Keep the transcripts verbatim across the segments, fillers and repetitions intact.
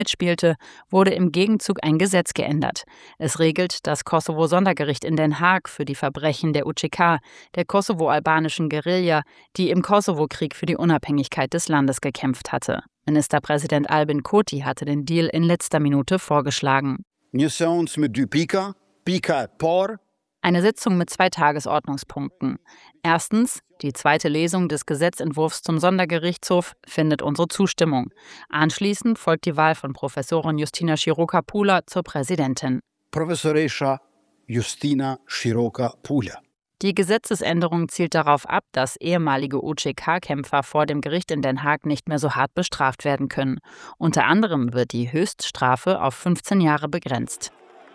mitspielte, wurde im Gegenzug ein Gesetz geändert. Es regelt das Kosovo-Sondergericht in Den Haag für die Verbrechen der U C K, der kosovo-albanischen Guerilla, die im Kosovo-Krieg für die Unabhängigkeit des Landes gekämpft hatte. Ministerpräsident Albin Kurti hatte den Deal in letzter Minute vorgeschlagen. Eine Sitzung mit zwei Tagesordnungspunkten. Erstens, die zweite Lesung des Gesetzentwurfs zum Sondergerichtshof findet unsere Zustimmung. Anschließend folgt die Wahl von Professorin Justina Široka-Pula zur Präsidentin. Professorescha Justina Široka-Pula. Die Gesetzesänderung zielt darauf ab, dass ehemalige U C K-Kämpfer vor dem Gericht in Den Haag nicht mehr so hart bestraft werden können. Unter anderem wird die Höchststrafe auf fünfzehn Jahre begrenzt.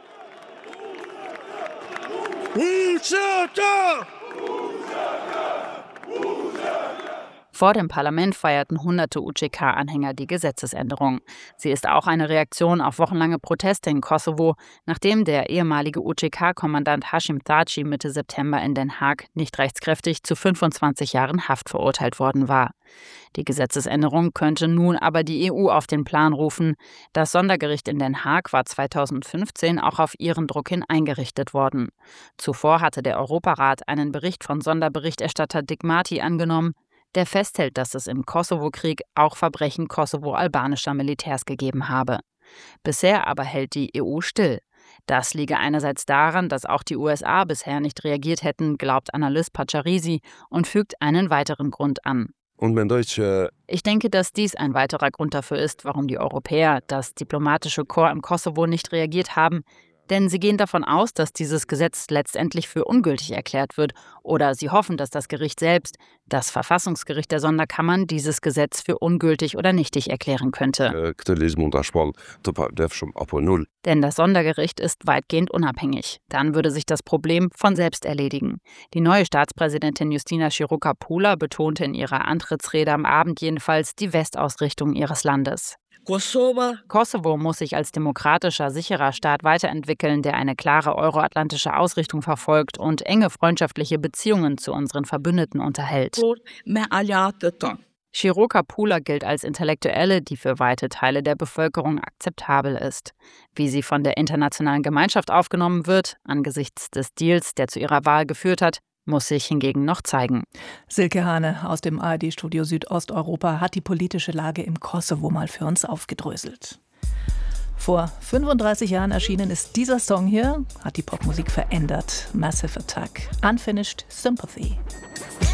Vor dem Parlament feierten hunderte U C K-Anhänger die Gesetzesänderung. Sie ist auch eine Reaktion auf wochenlange Proteste in Kosovo, nachdem der ehemalige U C K-Kommandant Hashim Thaçi Mitte September in Den Haag nicht rechtskräftig zu fünfundzwanzig Jahren Haft verurteilt worden war. Die Gesetzesänderung könnte nun aber die E U auf den Plan rufen. Das Sondergericht in Den Haag war zweitausendfünfzehn auch auf ihren Druck hin eingerichtet worden. Zuvor hatte der Europarat einen Bericht von Sonderberichterstatter Dick Marty angenommen, der festhält, dass es im Kosovo-Krieg auch Verbrechen kosovo-albanischer Militärs gegeben habe. Bisher aber hält die E U still. Das liege einerseits daran, dass auch die U S A bisher nicht reagiert hätten, glaubt Analyst Pacharisi und fügt einen weiteren Grund an. Ich denke, dass dies ein weiterer Grund dafür ist, warum die Europäer, das diplomatische Korps im Kosovo, nicht reagiert haben. Denn sie gehen davon aus, dass dieses Gesetz letztendlich für ungültig erklärt wird, oder sie hoffen, dass das Gericht selbst, das Verfassungsgericht der Sonderkammern, dieses Gesetz für ungültig oder nichtig erklären könnte. Denn das Sondergericht ist weitgehend unabhängig. Dann würde sich das Problem von selbst erledigen. Die neue Staatspräsidentin Justina Široka-Pula betonte in ihrer Antrittsrede am Abend jedenfalls die Westausrichtung ihres Landes. Kosovo. Kosovo muss sich als demokratischer, sicherer Staat weiterentwickeln, der eine klare euroatlantische Ausrichtung verfolgt und enge freundschaftliche Beziehungen zu unseren Verbündeten unterhält. Široka-Pula gilt als Intellektuelle, die für weite Teile der Bevölkerung akzeptabel ist. Wie sie von der internationalen Gemeinschaft aufgenommen wird, angesichts des Deals, der zu ihrer Wahl geführt hat, muss sich hingegen noch zeigen. Silke Hane aus dem A R D-Studio Südosteuropa hat die politische Lage im Kosovo mal für uns aufgedröselt. Vor fünfunddreißig Jahren erschienen ist dieser Song hier, hat die Popmusik verändert. Massive Attack, Unfinished Sympathy.